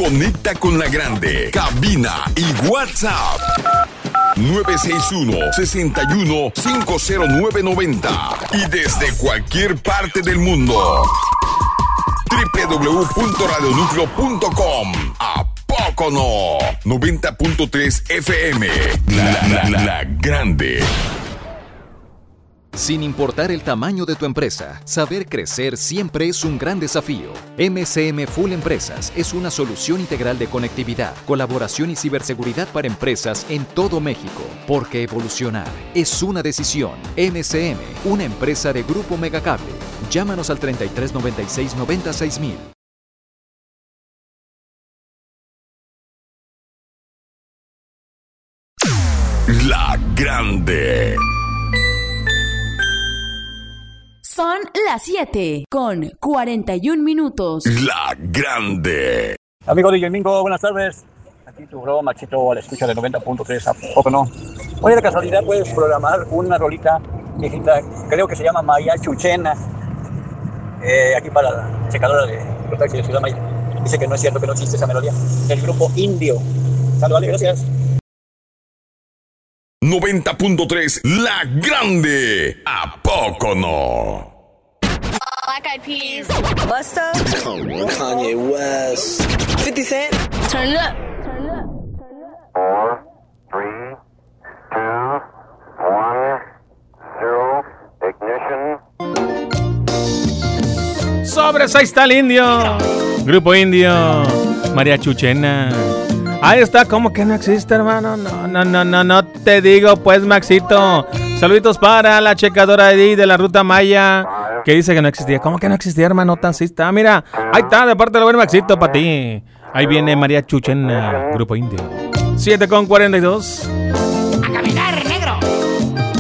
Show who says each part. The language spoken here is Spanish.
Speaker 1: Conecta con la grande. Cabina y WhatsApp 961-61-50990 y desde cualquier parte del mundo www.radionucleo.com. ¿A poco no? 90.3 FM. La grande.
Speaker 2: Sin importar el tamaño de tu empresa, saber crecer siempre es un gran desafío. MCM Full Empresas es una solución integral de conectividad, colaboración y ciberseguridad para empresas en todo México. Porque evolucionar es una decisión. MCM, una empresa de Grupo Megacable. Llámanos al 3396 96000.
Speaker 1: La grande.
Speaker 3: Son las 7 con 41 minutos.
Speaker 1: La grande.
Speaker 4: Amigo DJ Mingo, buenas tardes. Aquí tu bro Maxito a la escucha de 90.3, ¿a poco no? Oye, de casualidad puedes programar una rolita viejita, creo que se llama Maya Chuchena, aquí para la checadora de los taxis de Ciudad Maya. Dice que no es cierto, que no existe esa melodía. Del grupo Indio. Salud, vale, gracias.
Speaker 1: 90.3 La grande. ¿A poco no?
Speaker 5: Black Eyed Peas.
Speaker 6: Busta. Kanye West. 50 Cent.
Speaker 5: Turn it up.
Speaker 7: 4, 3, 2, 1, 0, ignition.
Speaker 8: Sobres, ahí está el indio. Grupo Indio. María Chuchena. Ahí está, ¿cómo que no existe, hermano? No te digo, pues, Maxito. Saluditos para la checadora de la Ruta Maya, que dice que no existía. ¿Cómo que no existía, hermano? Taxista. Mira, ahí está, de parte del buen Maxito, para ti. Ahí viene María Chuchena, Grupo Indio. 7:42.
Speaker 5: A caminar.